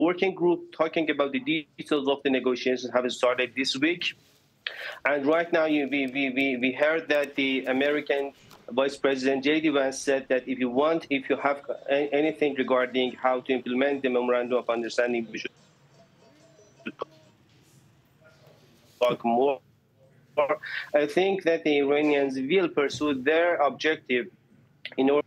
working group talking about the details of the negotiations have started this week. And right now, we heard that the American Vice President J.D. Vance said that if you have anything regarding how to implement the Memorandum of Understanding, we should talk more. I think that the Iranians will pursue their objective in order.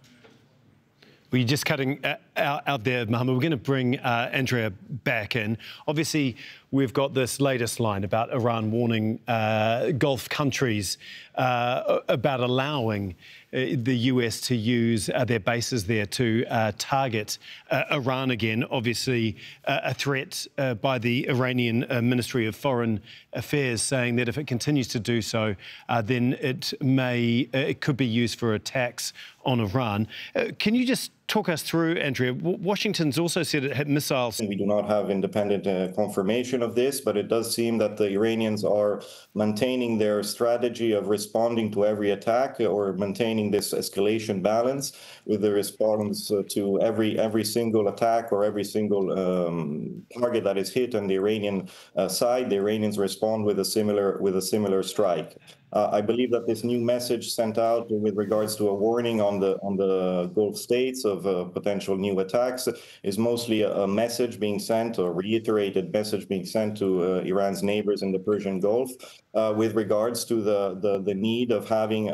Well, you're just cutting out there, Mohammed. We're going to bring Andrea back in. Obviously, we've got this latest line about Iran warning Gulf countries about allowing the US to use their bases there to target Iran again. Obviously, a threat by the Iranian Ministry of Foreign Affairs saying that if it continues to do so, then it could be used for attacks on Iran. Can you just talk us through, Andrea? Washington's also said it had missiles. We do not have independent confirmation of this, but it does seem that the Iranians are maintaining their strategy of responding to every attack or maintaining this escalation balance with the response to every single attack or every single target that is hit on the Iranian side. The Iranians respond with a similar strike. I believe that this new message sent out with regards to a warning on the Gulf states of potential new attacks is mostly a message being sent, or reiterated message being sent to Iran's neighbors in the Persian Gulf with regards to the need of having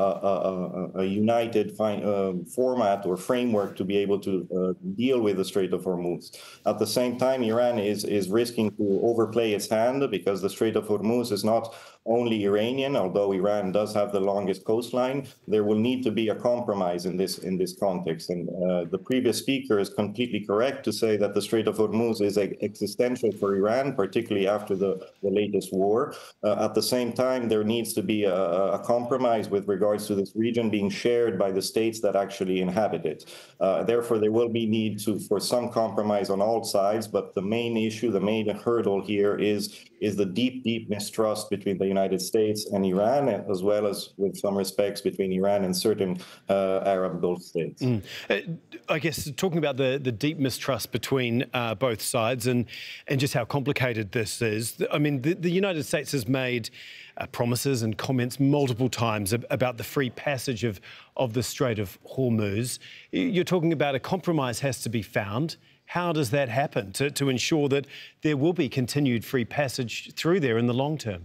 a united format or framework to be able to deal with the Strait of Hormuz. At the same time, Iran is risking to overplay its hand because the Strait of Hormuz is not only Iranian, although Iran does have the longest coastline. There will need to be a compromise in this context. And the previous speaker is completely correct to say that the Strait of Hormuz is existential for Iran, particularly after the latest war. At the same time, there needs to be a compromise with regards to this region being shared by the states that actually inhabit it. Therefore, there will be need for some compromise on all sides. But the main issue, the main hurdle here is the deep mistrust between the United States and Iran, as well as, with some respects, between Iran and certain Arab Gulf states. I guess talking about the deep mistrust between both sides and just how complicated this is, I mean, the United States has made promises and comments multiple times about the free passage of the Strait of Hormuz. You're talking about a compromise has to be found. How does that happen to ensure that there will be continued free passage through there in the long term?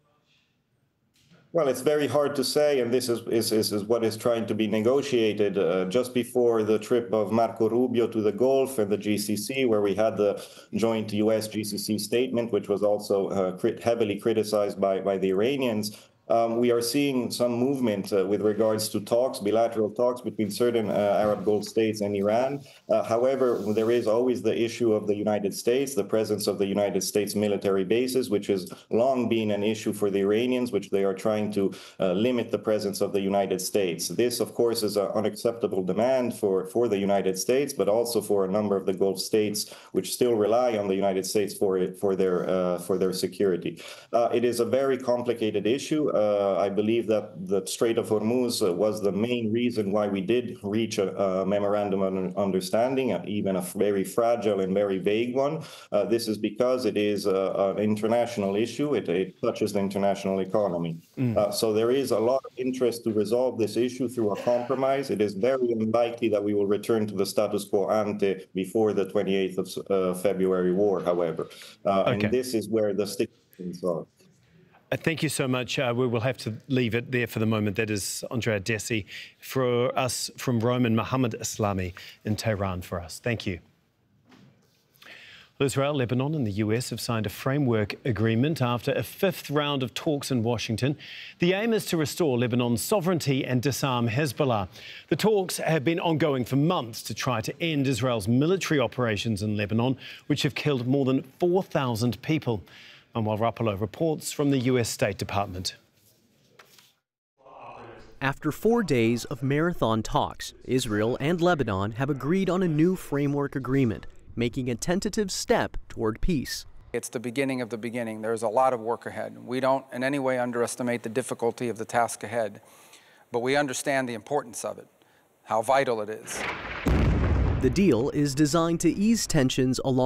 Well, it's very hard to say, and this is what is trying to be negotiated. Just before the trip of Marco Rubio to the Gulf and the GCC, where we had the joint US-GCC statement, which was also heavily criticized by the Iranians, we are seeing some movement with regards to talks, bilateral talks between certain Arab Gulf states and Iran. However, there is always the issue of the United States, the presence of the United States military bases, which has long been an issue for the Iranians, which they are trying to limit the presence of the United States. This, of course, is an unacceptable demand for the United States, but also for a number of the Gulf states, which still rely on the United States for their security. It is a very complicated issue. I believe that the Strait of Hormuz was the main reason why we did reach a memorandum of understanding, even a very fragile and very vague one. This is because it is an international issue. It touches the international economy. So there is a lot of interest to resolve this issue through a compromise. It is very unlikely that we will return to the status quo ante before the 28th of February war, however. And this is where the sticking are. Thank you so much. We will have to leave it there for the moment. That is Andrea Dessy for us from Rome, and Mohammed Islami in Tehran for us. Thank you. Israel, Lebanon and the US have signed a framework agreement after a fifth round of talks in Washington. The aim is to restore Lebanon's sovereignty and disarm Hezbollah. The talks have been ongoing for months to try to end Israel's military operations in Lebanon, which have killed more than 4,000 people. Manuel Rapallo reports from the US State Department. After 4 days of marathon talks, Israel and Lebanon have agreed on a new framework agreement, making a tentative step toward peace. It's the beginning of the beginning. There's a lot of work ahead. We don't in any way underestimate the difficulty of the task ahead, but we understand the importance of it, how vital it is. The deal is designed to ease tensions along